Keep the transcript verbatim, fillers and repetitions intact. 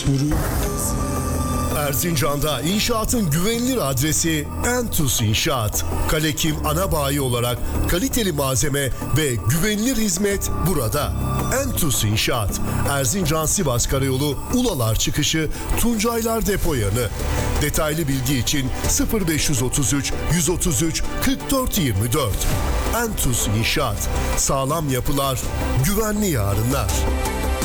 sürü. Erzincan'da inşaatın güvenilir adresi Entus İnşaat. Kalekim ana bayi olarak kaliteli malzeme ve güvenilir hizmet burada. Entus İnşaat. Erzincan Sivas Karayolu Ulalar çıkışı Tuncaylar Depo yanı. Detaylı bilgi için sıfır beş üç üç yüz otuz üç kırk dört yirmi dört. Entus İnşaat. Sağlam yapılar, güvenli yarınlar.